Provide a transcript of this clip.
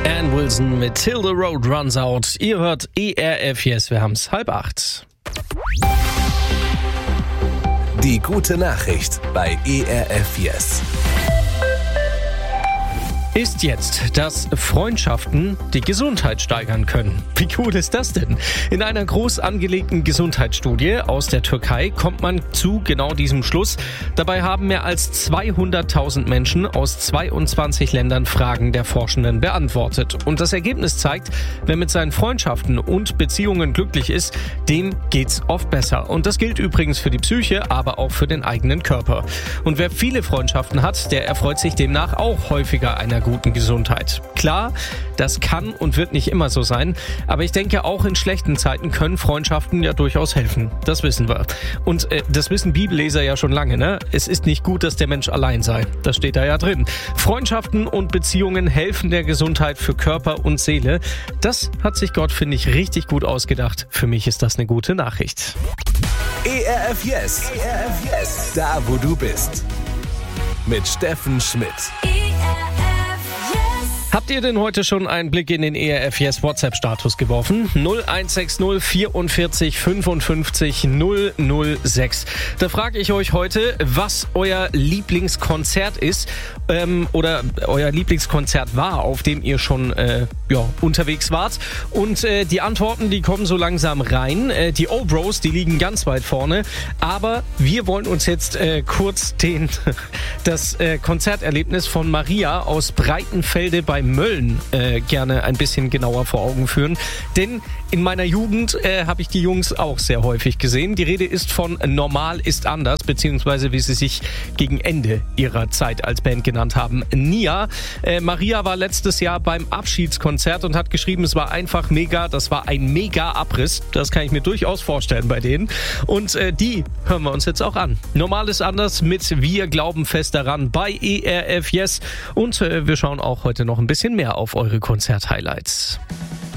Ann Wilson mit Till the Road Runs Out. Ihr hört ERF Yes, wir haben's 7:30. Die gute Nachricht bei ERF Yes. Ist jetzt, dass Freundschaften die Gesundheit steigern können. Wie cool ist das denn? In einer groß angelegten Gesundheitsstudie aus der Türkei kommt man zu genau diesem Schluss. Dabei haben mehr als 200.000 Menschen aus 22 Ländern Fragen der Forschenden beantwortet. Und das Ergebnis zeigt, wer mit seinen Freundschaften und Beziehungen glücklich ist, dem geht's oft besser. Und das gilt übrigens für die Psyche, aber auch für den eigenen Körper. Und wer viele Freundschaften hat, der erfreut sich demnach auch häufiger einer guten Gesundheit. Klar, das kann und wird nicht immer so sein, aber ich denke, auch in schlechten Zeiten können Freundschaften ja durchaus helfen. Das wissen wir. Und das wissen Bibelleser ja schon lange, ne? Es ist nicht gut, dass der Mensch allein sei. Das steht da ja drin. Freundschaften und Beziehungen helfen der Gesundheit für Körper und Seele. Das hat sich Gott, finde ich, richtig gut ausgedacht. Für mich ist das eine gute Nachricht. ERF Yes. ERF Yes. Da, wo du bist. Mit Steffen Schmidt. Habt ihr denn heute schon einen Blick in den ERF Yes WhatsApp-Status geworfen? 0160 44 55 006. Da frage ich euch heute, was euer Lieblingskonzert ist oder euer Lieblingskonzert war, auf dem ihr schon unterwegs wart. Und die Antworten, die kommen so langsam rein. Die O-Bros, die liegen ganz weit vorne. Aber wir wollen uns jetzt kurz das Konzerterlebnis von Maria aus Breitenfelde bei Mölln gerne ein bisschen genauer vor Augen führen. Denn in meiner Jugend habe ich die Jungs auch sehr häufig gesehen. Die Rede ist von Normal ist anders, beziehungsweise wie sie sich gegen Ende ihrer Zeit als Band genannt haben, Nia. Maria war letztes Jahr beim Abschiedskonzert und hat geschrieben, es war einfach mega, das war ein mega Abriss. Das kann ich mir durchaus vorstellen bei denen. Und die hören wir uns jetzt auch an. Normal ist anders mit Wir glauben fest daran bei ERF Yes. Und wir schauen auch heute noch ein bisschen mehr auf eure Konzert-Highlights.